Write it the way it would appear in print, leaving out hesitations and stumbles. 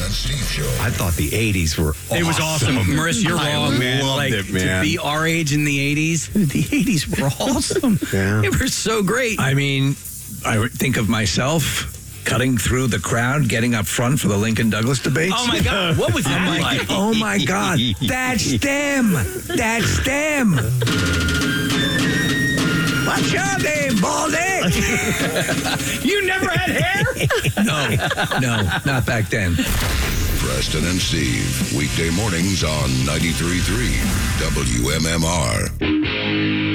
and Steve Show. I thought the 80s were awesome. It was awesome. Marissa, you're wrong, man. loved it, man. To be our age in the 80s, the 80s were awesome. Yeah. They were so great. I mean, I would think of myself cutting through the crowd, getting up front for the Lincoln Douglas debates. Oh, my God. What was that like? Oh, my God. That's them. That's them. What's your name, Baldy? You never had hair? No, not back then. Preston and Steve, weekday mornings on 93.3 WMMR.